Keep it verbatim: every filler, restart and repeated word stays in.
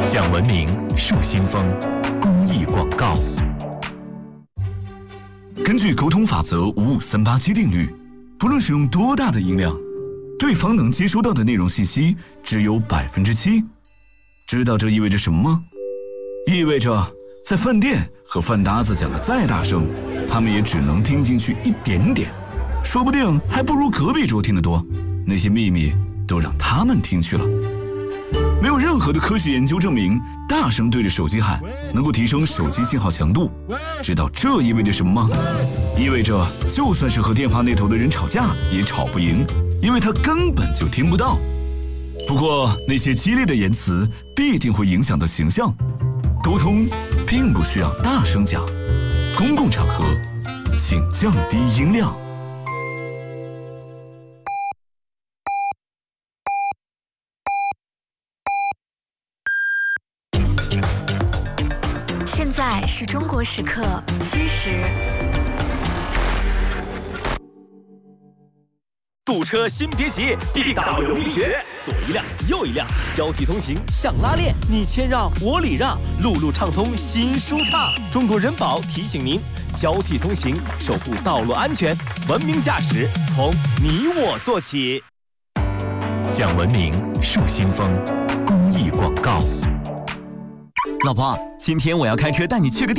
讲文明树新风公益广告。 根据沟通法则五五三八七定律，不论使用多大的音量，对方能接收到的内容信息只有百分之七。知道这意味着什么吗？意味着在饭店和饭搭子讲的再大声，他们也只能听进去一点点，说不定还不如隔壁桌听得多。那些秘密都让他们听去了。没有任何的科学研究证明大声对着手机喊能够提升手机信号强度。知道这意味着什么吗？意味着就算是和电话那头的人吵架也吵不赢，因为他根本就听不到。不过那些激烈的言辞必定会影响到形象。沟通并不需要大声讲，公共场合请降低音量。 现在是中国时刻虚实。 堵车先别急 ，B W 力学，左一辆右一辆，交替通行像拉链，你谦让我礼让，路路畅通心舒畅。中国人保提醒您，交替通行，守护道路安全，文明驾驶从你我做起。 讲文明树新风公益广告。 老婆，今天我要开车带你去个